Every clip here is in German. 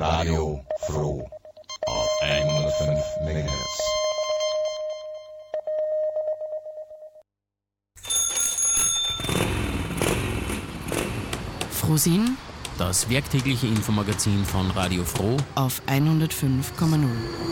Radio Froh auf 105 MHz. Frohsinn, das werktägliche Infomagazin von Radio Froh auf 105,0.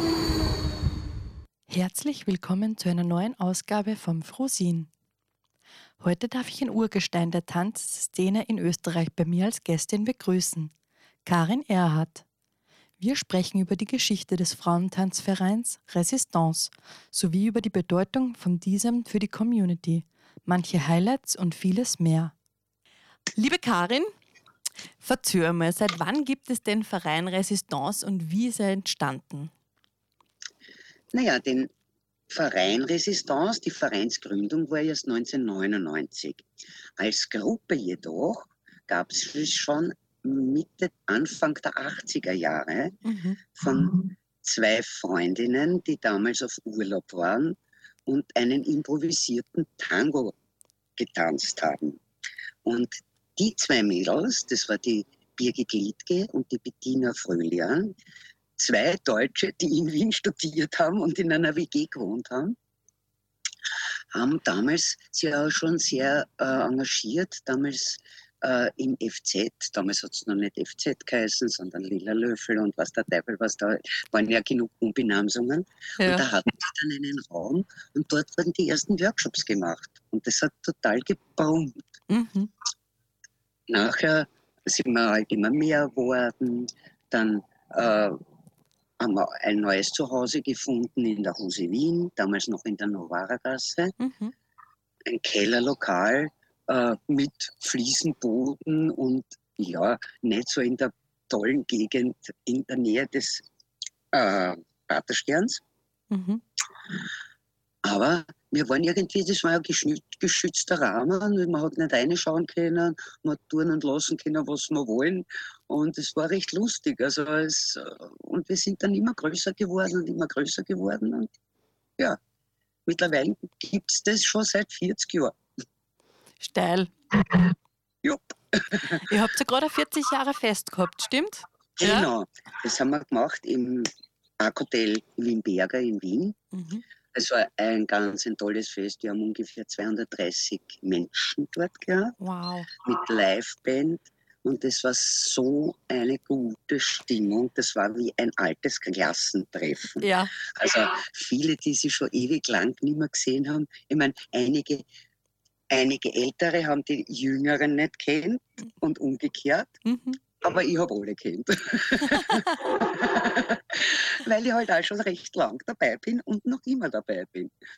Herzlich willkommen zu einer neuen Ausgabe vom Frohsinn. Heute darf ich ein Urgestein der Tanzszene in Österreich bei mir als Gästin begrüßen, Karin Erhardt. Wir sprechen über die Geschichte des Frauentanzvereins Resistance sowie über die Bedeutung von diesem für die Community, manche Highlights und vieles mehr. Liebe Karin, verzöger mal, seit wann gibt es den Verein Resistance und wie ist er entstanden? Naja, den Verein Resistance, die Vereinsgründung war erst 1999. Als Gruppe jedoch gab es schon Anfang der 80er Jahre von zwei Freundinnen, die damals auf Urlaub waren und einen improvisierten Tango getanzt haben. Und die zwei Mädels, das war die Birgit Liedtke und die Bettina Fröhlian, zwei Deutsche, die in Wien studiert haben und in einer WG gewohnt haben, haben damals sich auch schon sehr engagiert, damals im FZ, damals hat es noch nicht FZ geheißen, sondern Lila Löffel und was der Teufel, was da waren ja genug Umbenamsungen. Ja. Und da hatten sie dann einen Raum und dort wurden die ersten Workshops gemacht. Und das hat total gebrummt. Nachher sind wir halt immer mehr geworden, dann haben wir ein neues Zuhause gefunden in der Hose Wien, damals noch in der Novara-Gasse. Ein Kellerlokal mit Fliesenboden und ja, nicht so in der tollen Gegend in der Nähe des Pratersterns. Aber wir waren irgendwie, das war ein geschützter Rahmen, man hat nicht reinschauen können, man hat tun und lassen können, was wir wollen. Und es war recht lustig. Und wir sind dann immer größer geworden. Und ja, mittlerweile gibt es das schon seit 40 Jahren. Steil. Jupp. Ihr habt ja gerade 40 Jahre fest gehabt, stimmt? Genau, das haben wir gemacht im Parkhotel Wien-Berger in Wien. Es war ein tolles Fest. Wir haben ungefähr 230 Menschen dort gehabt. Wow. Mit Liveband. Und das war so eine gute Stimmung. Das war wie ein altes Klassentreffen. Ja. Also viele, die sie schon ewig lang nicht mehr gesehen haben. Ich meine, einige Ältere haben die Jüngeren nicht kennt und umgekehrt. Aber ich habe alle kennt. Weil ich halt auch schon recht lang dabei bin und noch immer dabei bin.